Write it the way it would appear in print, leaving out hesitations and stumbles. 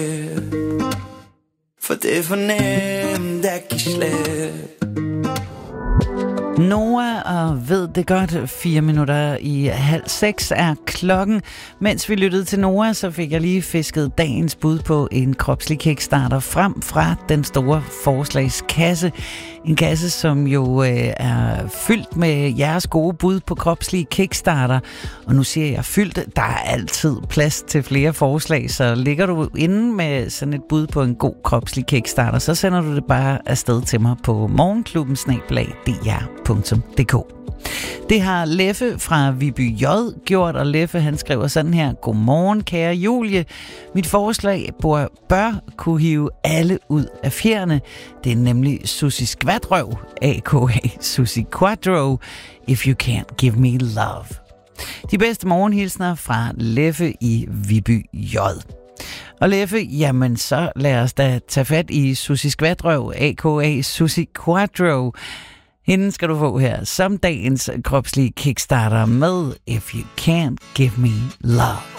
For det er for nemt at give slip. Noah og ved det godt, 5:04 er klokken. Mens vi lyttede til Noah, så fik jeg lige fisket dagens bud på en kropslig kickstarter frem fra den store forslagskasse. En kasse, som jo er fyldt med jeres gode bud på kropslige kickstarter. Og nu siger jeg fyldt, der er altid plads til flere forslag, så ligger du inde med sådan et bud på en god kropslig kickstarter, så sender du det bare afsted til mig på morgenklubben@dr.dk. Det har Leffe fra Viby J gjort, og Leffe han skriver sådan her: Godmorgen kære Julie. Mit forslag bør kunne hive alle ud af fjerne. Det er nemlig Susie Skvatrøv, a.k.a. Susie Quadro, If You Can't Give Me Love. De bedste morgenhilsner fra Leffe i Viby J. Og Leffe, jamen så lad os da tage fat i Susie Skvatrøv, a.k.a. Susie Quadro. Hende skal du få her som dagens kropslige kickstarter med If You Can't Give Me Love.